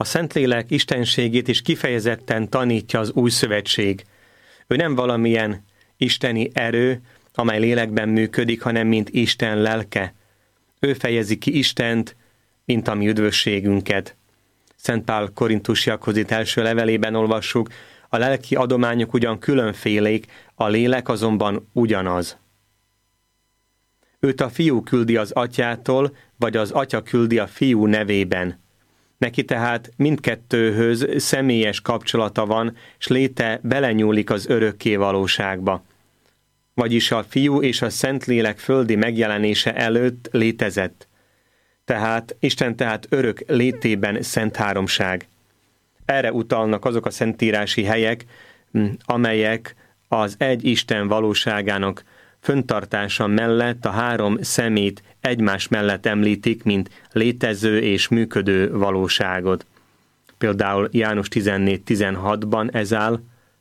A Szentlélek istenségét is kifejezetten tanítja az Új Szövetség. Ő nem valamilyen isteni erő, amely lélekben működik, hanem mint Isten lelke. Ő fejezi ki Istent, mint a mi üdvösségünket. Szent Pál Korintusiakhoz itt első levelében olvassuk, a lelki adományok ugyan különfélék, a lélek azonban ugyanaz. Őt a fiú küldi az atyától, vagy az atya küldi a fiú nevében. Neki tehát mindkettőhöz személyes kapcsolata van, s léte belenyúlik az örökké valóságba. Vagyis a fiú és a Szentlélek földi megjelenése előtt létezett. Tehát Isten örök létében szent háromság. Erre utalnak azok a szentírási helyek, amelyek az egy Isten valóságának föntartása mellett a három szemét egymás mellett említik, mint létező és működő valóságot. Például János 14:16-ban ez áll: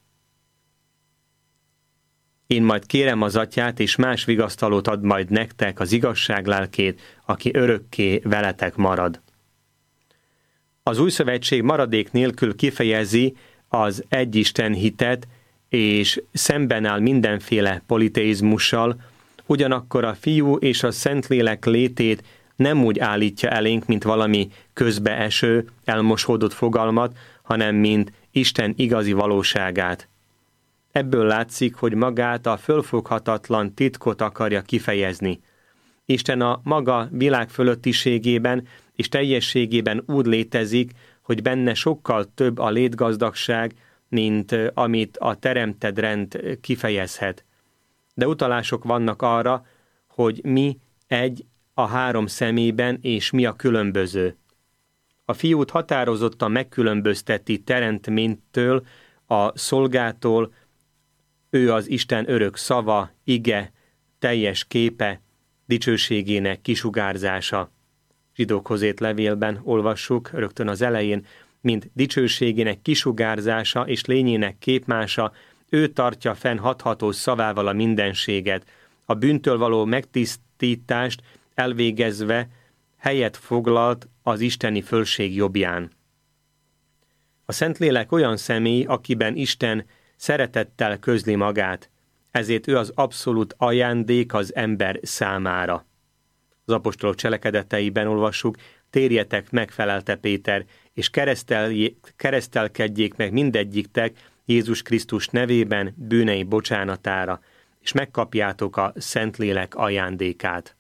Én majd kérem az atyát, és más vigasztalót ad majd nektek, az igazság lelkét, aki örökké veletek marad. Az Új Szövetség maradék nélkül kifejezi az egyisten hitet, és szemben áll mindenféle politeizmussal, ugyanakkor a Fiú és a Szentlélek létét nem úgy állítja elénk, mint valami közbeeső, elmosódott fogalmat, hanem mint Isten igazi valóságát. Ebből látszik, hogy magát a fölfoghatatlan titkot akarja kifejezni. Isten a maga világfölöttiségében és teljességében úgy létezik, hogy benne sokkal több a létgazdagság, mint amit a teremtett rend kifejezhet. De utalások vannak arra, hogy mi egy a három szemében, és mi a különböző. A fiút határozottan megkülönbözteti teremtménytől, a szolgától, ő az Isten örök szava, ige, teljes képe, dicsőségének kisugárzása. Zsidókhoz írt levélben olvassuk rögtön az elején, mint dicsőségének kisugárzása és lényének képmása, ő tartja fenn hathatós szavával a mindenséget, a bűntől való megtisztítást elvégezve helyet foglalt az isteni fölség jobbján. A Szentlélek olyan személy, akiben Isten szeretettel közli magát, ezért ő az abszolút ajándék az ember számára. Az apostolok cselekedeteiben olvassuk, térjetek meg, felelte Péter, és keresztelkedjék meg mindegyiktek Jézus Krisztus nevében bűnei bocsánatára, és megkapjátok a Szentlélek ajándékát.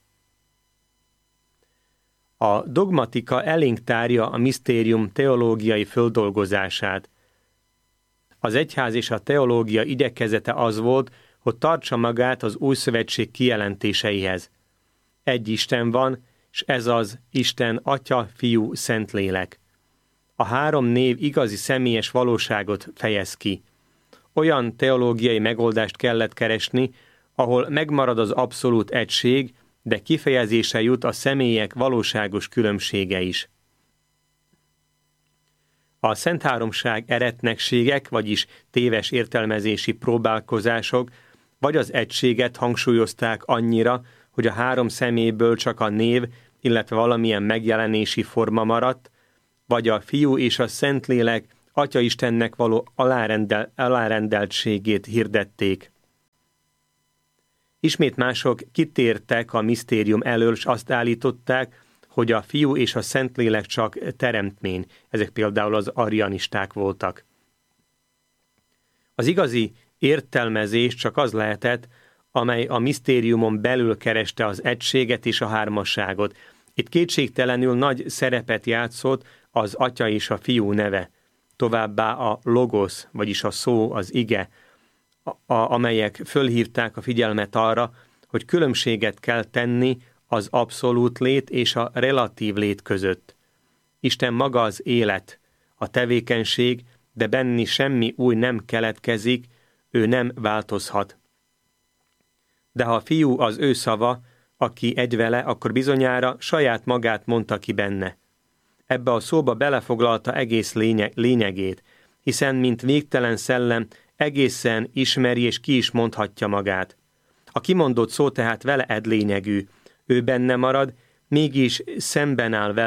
A dogmatika elénk tárja a misztérium teológiai földolgozását. Az egyház és a teológia igyekezete az volt, hogy tartsa magát az Új Szövetség kijelentéseihez. Egy Isten van, és ez az Isten Atya, Fiú, Szentlélek. A három név igazi személyes valóságot fejez ki. Olyan teológiai megoldást kellett keresni, ahol megmarad az abszolút egység, de kifejezése jut a személyek valóságos különbsége is. A Szent Háromság eretnekségek, vagyis téves értelmezési próbálkozások vagy az egységet hangsúlyozták annyira, hogy a három személyből csak a név, illetve valamilyen megjelenési forma maradt, vagy a Fiú és a Szentlélek Atya Istennek való alárendeltségét hirdették. Ismét mások kitértek a misztérium elől, és azt állították, hogy a Fiú és a Szentlélek csak teremtmény. Ezek például az arianisták voltak. Az igazi értelmezés csak az lehetett, amely a misztériumon belül kereste az egységet és a hármasságot. Itt kétségtelenül nagy szerepet játszott az Atya és a Fiú neve, továbbá a logos, vagyis a szó, az ige, amelyek fölhívták a figyelmet arra, hogy különbséget kell tenni az abszolút lét és a relatív lét között. Isten maga az élet, a tevékenység, de benni semmi új nem keletkezik, ő nem változhat. De ha a Fiú az ő szava, aki egy vele, akkor bizonyára saját magát mondta ki benne. Ebbe a szóba belefoglalta egész lényegét, hiszen mint végtelen szellem egészen ismeri és ki is mondhatja magát. A kimondott szó tehát vele ed lényegű, ő benne marad, mégis szemben áll vele,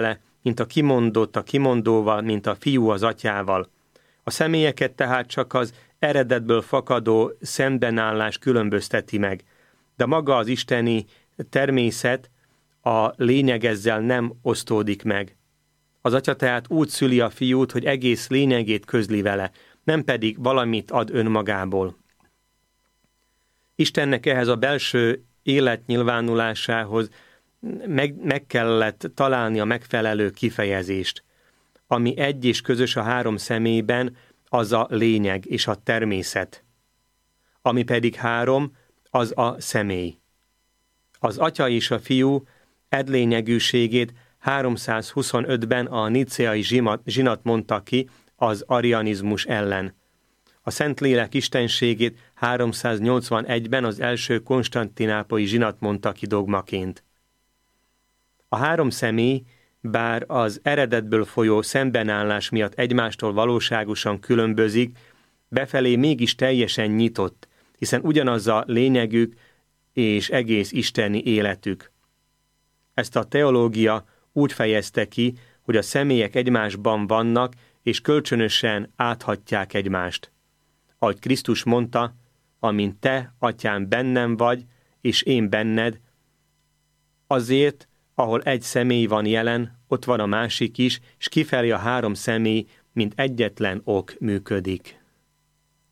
mint a kimondott a kimondóval, mint a fiú az atyával. A személyeket tehát csak az eredetből fakadó szembenállás különbözteti meg, de maga az isteni természet, a lényeg ezzel nem osztódik meg. Az atya tehát úgy szüli a fiút, hogy egész lényegét közli vele, nem pedig valamit ad önmagából. Istennek ehhez a belső élet nyilvánulásához meg kellett találni a megfelelő kifejezést. Ami egy és közös a három személyben, az a lényeg és a természet. Ami pedig három, az a személy. Az atya és a fiú edlényegűségét 325-ben a nicéai zsinat mondta ki az arianizmus ellen. A Szentlélek istenségét 381-ben az első konstantinápolyi zsinat mondta ki dogmaként. A három személy, bár az eredetből folyó szembenállás miatt egymástól valóságosan különbözik, befelé mégis teljesen nyitott, hiszen ugyanaz a lényegük és egész isteni életük. Ezt a teológia úgy fejezte ki, hogy a személyek egymásban vannak, és kölcsönösen áthatják egymást. Ahogy Krisztus mondta, amint te, atyám, bennem vagy, és én benned, azért, ahol egy személy van jelen, ott van a másik is, és kifelé a három személy, mint egyetlen ok működik.